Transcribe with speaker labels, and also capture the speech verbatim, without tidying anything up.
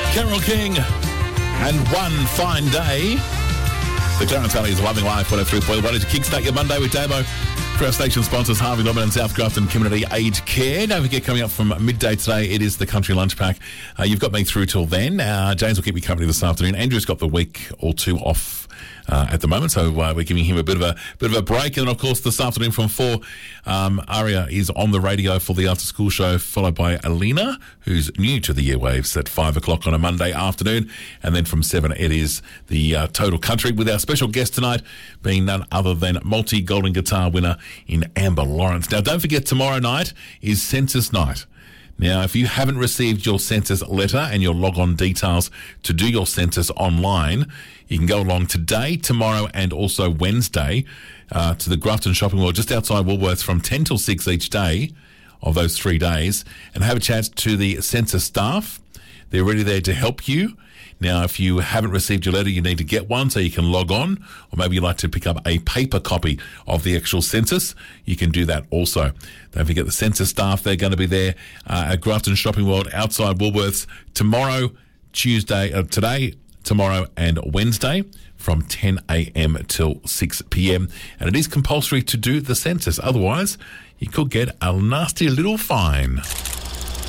Speaker 1: Carole King and One Fine Day. The Clarence Valley is a loving life. one oh three point one to kickstart your Monday with Damo. For our station sponsors, Harvey Norman and South Grafton Community Aged Care. Don't forget, coming up from midday today, it is the Country Lunch Pack. Uh, you've got me through till then. Uh, James will keep you company this afternoon. Andrew's got the week or two off uh, at the moment, so uh, we're giving him a bit of a bit of a break. And then, of course, this afternoon from four, um, Aria is on the radio for the After School Show, followed by Alina, who's new to the airwaves, at five o'clock on a Monday afternoon. And then from seven, it is the uh, Total Country, with our special guest tonight being none other than multi-golden guitar winner in Amber Lawrence. Now, don't forget, tomorrow night is Census Night. Now, if you haven't received your census letter and your log-on details to do your census online, you can go along today, tomorrow, and also Wednesday uh, to the Grafton Shopping Mall just outside Woolworths from ten till six each day of those three days and have a chat to the census staff. They're ready there to help you. Now, if you haven't received your letter, you need to get one so you can log on, or maybe you'd like to pick up a paper copy of the actual census. You can do that also. Don't forget the census staff. They're going to be there uh, at Grafton Shopping World outside Woolworths tomorrow, Tuesday, uh, today, tomorrow and Wednesday from ten a.m. till six p.m. And it is compulsory to do the census. Otherwise, you could get a nasty little fine.